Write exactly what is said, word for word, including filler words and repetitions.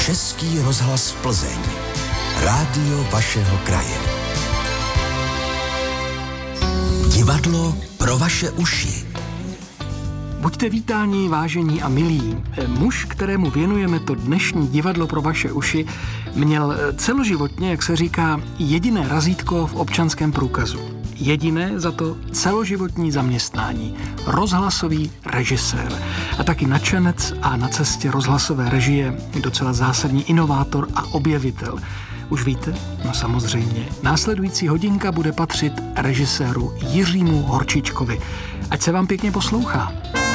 Český rozhlas Plzeň. Rádio vašeho kraje. Divadlo pro vaše uši. Buďte vítáni, vážení a milí. Muž, kterému věnujeme to dnešní divadlo pro vaše uši, měl celoživotně, jak se říká, jediné razítko v občanském průkazu. Jediné za to celoživotní zaměstnání. Rozhlasový režisér. A taky nadšenec a na cestě rozhlasové režie docela zásadní inovátor a objevitel. Už víte? No samozřejmě. Následující hodinka bude patřit režiséru Jiřímu Horčičkovi. Ať se vám pěkně poslouchá.